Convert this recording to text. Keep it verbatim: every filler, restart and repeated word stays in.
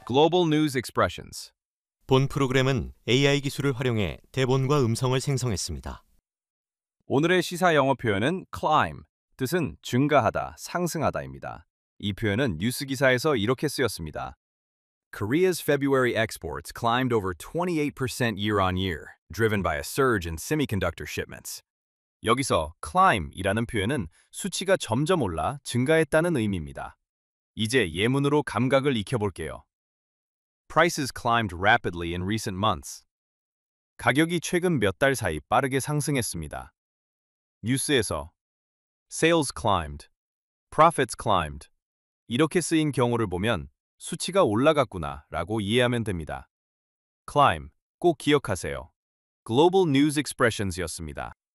Global News Expressions. 본 프로그램은 에이아이 기술을 활용해 대본과 음성을 생성했습니다. 오늘의 시사 영어 표현은 climb, 뜻은 증가하다, 상승하다입니다. 이 표현은 뉴스 기사에서 이렇게 쓰였습니다. Korea's February exports climbed over twenty-eight percent year-on-year, driven by a surge in semiconductor shipments. 여기서 climb이라는 표현은 수치가 점점 올라 증가했다는 의미입니다. 이제 예문으로 감각을 익혀볼게요. Prices climbed rapidly in recent months. 가격이 최근 몇 달 사이 빠르게 상승했습니다. 뉴스에서 Sales climbed, profits climbed 이렇게 쓰인 경우를 보면 수치가 올라갔구나 라고 이해하면 됩니다. Climb, 꼭 기억하세요. Global News Expressions이었습니다.